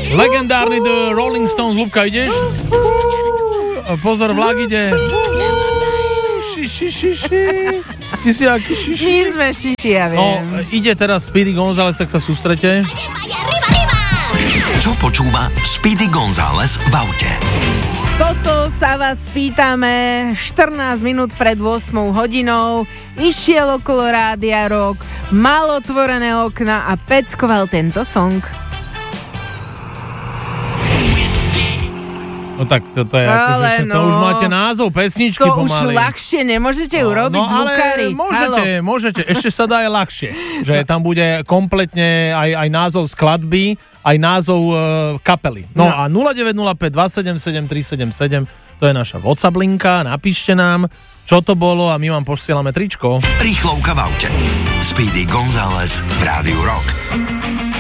Legendárny The Rolling Stones. Ľubka, ideš? Pozor, vlak ide. Ty si aký šiši? My sme šiši, ja viem. No, ide teraz Speedy González, tak sa sústrete. Čo počúva Speedy González v aute? Toto sa vás pýtame 14 minút pred 8 hodinou. Išiel okolo Rádia Rock, mal otvorené okna a peckoval tento song. No tak toto je akože, to už máte názov pesničky to pomaly. To už ľahšie nemôžete urobiť zvukári. Môžete, ešte sa dá aj ľahšie. Že tam bude kompletne aj názov skladby, aj názov kapely. No a 0905 277 377, to je naša WhatsApp linka, napíšte nám, čo to bolo a my vám posielame tričko. Rýchlovka v aute. Speedy González v Rádiu Rock.